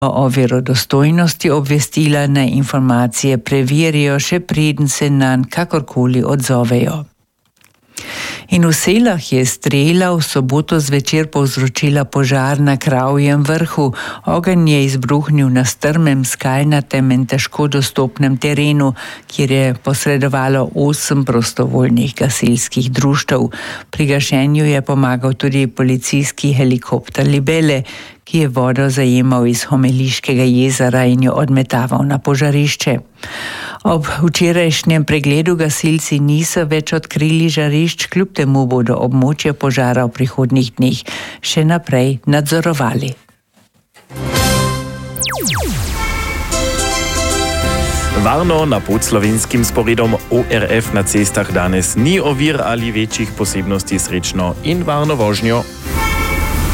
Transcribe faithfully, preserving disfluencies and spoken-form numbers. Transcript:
o verodostojnosti obvestila naj informacije preverijo, še preden se nanj kakorkoli odzovejo. In v Selah je strela v soboto zvečer povzročila požar na Kravjem vrhu. Ogenj je izbruhnil na strmem, skalnatem in težko dostopnem terenu, kjer je posredovalo osem prostovoljnih gasilskih društev. Pri gašenju je pomagal tudi policijski helikopter Libele, ki je vodo zajemal iz Homeliškega jezera in jo odmetaval na požarišče. Ob včerajšnjem pregledu gasilci niso več odkrili žarišč, kljub temu bodo območje požara v prihodnjih dneh še naprej nadzorovali. Varno na podslovenskim sporedom O R F na cestah danes ni ovir ali večjih posebnosti, srečno in varno vožnjo.